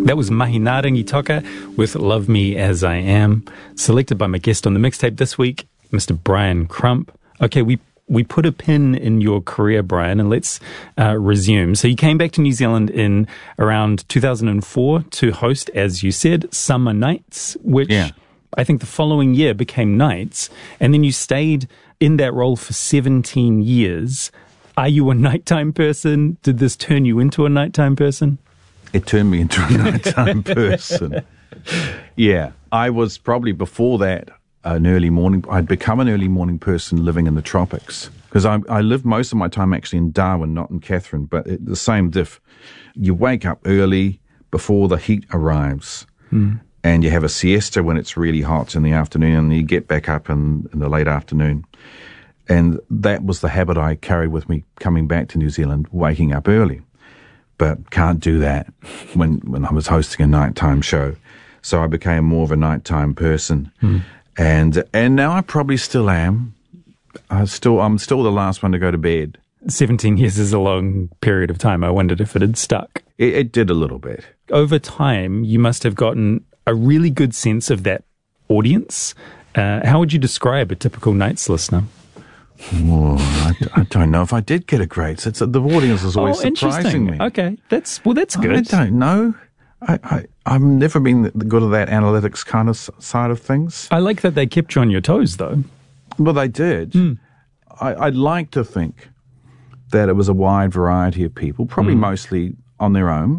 That was Mahina Rangitoka with Love Me As I Am, selected by my guest on the mixtape this week, Mr. Brian Crump. Okay, we put a pin in your career, Brian, and let's resume. So you came back to New Zealand in around 2004 to host, as you said, Summer Nights, which I think the following year became Nights, and then you stayed in that role for 17 years. Are you a nighttime person? Did this turn you into a nighttime person? It turned me into a nighttime person. Yeah, I was probably before that an early morning. I'd become an early morning person living in the tropics because I lived most of my time actually in Darwin, not in Katherine, but the same diff. You wake up early before the heat arrives and you have a siesta when it's really hot in the afternoon and you get back up in the late afternoon. And that was the habit I carried with me coming back to New Zealand, waking up early. But can't do that when I was hosting a nighttime show. So I became more of a nighttime person. And now I probably still am. I'm still the last one to go to bed. 17 years is a long period of time. I wondered if it had stuck. It did a little bit. Over time, you must have gotten a really good sense of that audience. How would you describe a typical Nights listener? Oh, I don't know if I did get a great sense. The audience is always surprising me. Okay, that's good. I don't know. I've never been good at that analytics kind of side of things. I like that they kept you on your toes, though. Well, they did. I'd like to think that it was a wide variety of people, probably mostly on their own,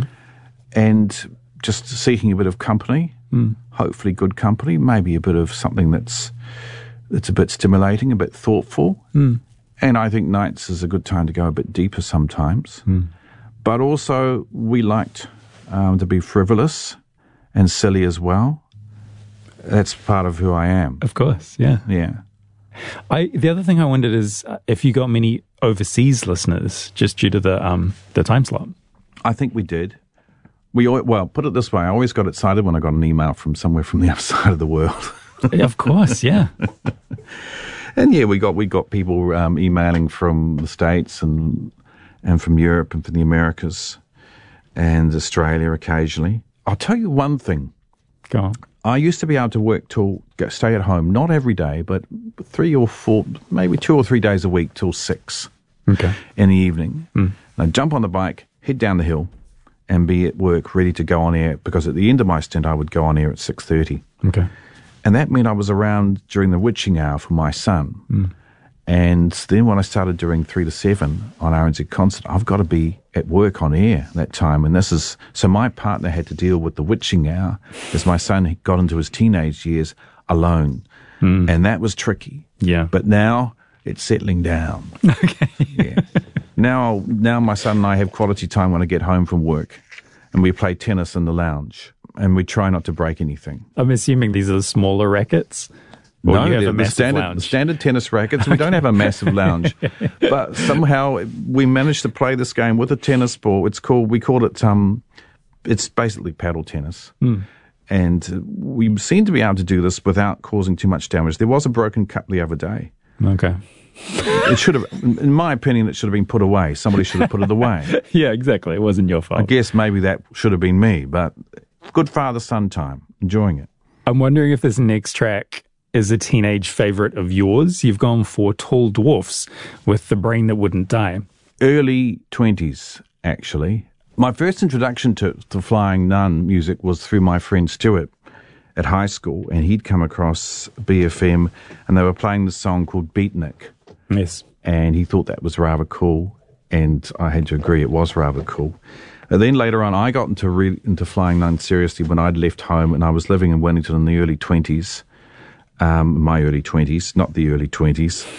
and just seeking a bit of company, hopefully good company, maybe a bit of something that's a bit stimulating, a bit thoughtful. And I think Nights is a good time to go a bit deeper sometimes. But also we liked to be frivolous and silly as well. That's part of who I am. Of course, yeah. Yeah. The other thing I wondered is if you got many overseas listeners just due to the time slot. I think we did. Well, put it this way, I always got excited when I got an email from somewhere from the other side of the world. Of course, yeah. And yeah, we got people emailing from the States and from Europe and from the Americas and Australia occasionally. I'll tell you one thing. Go on. I used to be able to stay at home, not every day, but 3 or 4, maybe 2 or 3 days a week till 6 in the evening. I'd jump on the bike, head down the hill, and be at work ready to go on air, because at the end of my stint I would go on air at 6:30. Okay. And that meant I was around during the witching hour for my son. And then when I started doing 3 to 7 on RNZ Concert, I've got to be at work on air that time. And so my partner had to deal with the witching hour as my son got into his teenage years alone. And that was tricky. Yeah. But now it's settling down. Okay. Yeah. Now my son and I have quality time when I get home from work, and we play tennis in the lounge. And we try not to break anything. I'm assuming these are the smaller rackets? Or No, you have they're a massive the standard tennis rackets. We don't have a massive lounge. But somehow we managed to play this game with a tennis ball. We call it, it's basically paddle tennis. And we seem to be able to do this without causing too much damage. There was a broken cup the other day. Okay. It should have, in my opinion, it should have been put away. Somebody should have put it away. Yeah, exactly. It wasn't your fault. I guess maybe that should have been me, but good father-son time. Enjoying it. I'm wondering if this next track is a teenage favorite of yours. You've gone for Tall Dwarfs with The Brain That Wouldn't Die. Early 20s, actually. My first introduction to Flying Nun music was through my friend Stuart at high school, and he'd come across BFM, and they were playing this song called Beatnik. Yes. And he thought that was rather cool, and I had to agree it was rather cool. And then later on, I got into Flying Nun seriously when I'd left home, and I was living in Wellington in the early 20s, my early 20s, not the early 20s.